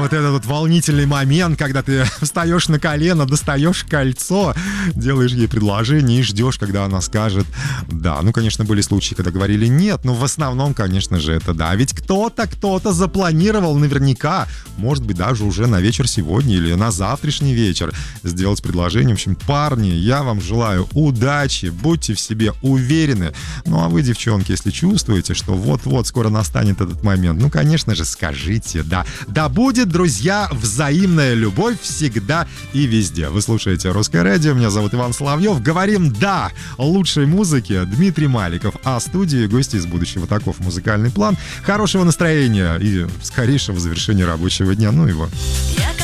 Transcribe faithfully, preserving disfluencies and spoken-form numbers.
вот этот вот волнительный момент, когда ты встаешь на колено, достаешь кольцо, делаешь ей предложение и ждешь, когда она скажет да. Ну, конечно, были случаи, когда говорили нет, но в основном, конечно же, это да. Ведь кто-то, кто-то запланировал наверняка, может быть, даже уже на вечер сегодня или на завтрашний вечер сделать предложение. В общем, парни, я вам желаю удачи, будьте в себе уверены. Ну, а вы, девчонки, если чувствуете, что вот-вот скоро настанет этот момент, ну, конечно же, скажите да. Да будет, друзья, взаимная любовь всегда и везде. Вы слушаете «Русское радио», меня зовут Иван Соловьев. Говорим «да» лучшей музыке Дмитрий Маликов, а студии гости из будущего. Таков музыкальный план. Хорошего настроения и скорейшего завершения рабочего дня. Ну его. Я